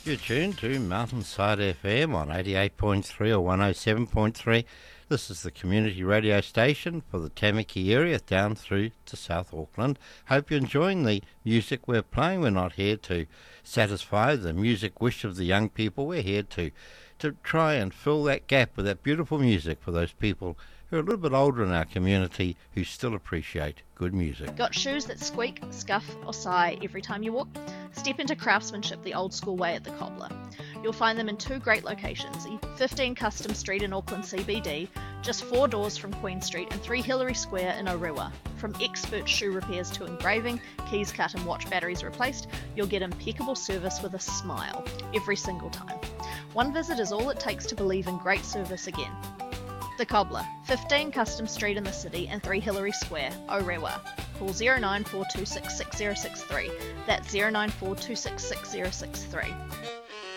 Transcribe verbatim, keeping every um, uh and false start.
You're tuned to Mountainside F M on eighty-eight point three or one oh seven point three. This is the community radio station for the Tamaki area down through to South Auckland. Hope you're enjoying the music we're playing. We're not here to satisfy the music wish of the young people. We're here to, to try and fill that gap with that beautiful music for those people who are a little bit older in our community who still appreciate good music. Got shoes that squeak, scuff or sigh every time you walk? Step into craftsmanship the old school way at the Cobbler. You'll find them in two great locations, fifteen Custom Street in Auckland C B D, just four doors from Queen Street, and three Hillary Square in Orewa. From expert shoe repairs to engraving, keys cut and watch batteries replaced, you'll get impeccable service with a smile every single time. One visit is all it takes to believe in great service again. The Cobbler, fifteen Custom Street in the city and three Hillary Square, Orewa. Call zero nine four two six six zero six three. That's zero nine four two six six zero six three.